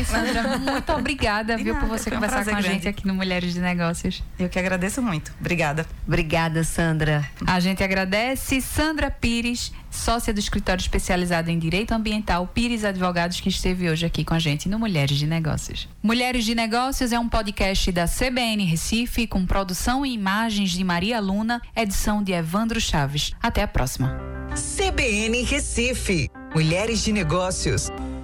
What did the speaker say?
Sandra, muito obrigada, viu, por você conversar com a gente aqui no Mulheres de Negócios. Eu que agradeço muito. Obrigada. Obrigada, Sandra. A gente agradece Sandra Pires, sócia do escritório especializado em Direito Ambiental Pires Advogados, que esteve hoje aqui com a gente no Mulheres de Negócios. Mulheres de Negócios é um podcast da CBN Recife, com produção e imagens de Maria Luna, edição de Evandro Chaves. Até a próxima. CBN Recife. Mulheres de Negócios.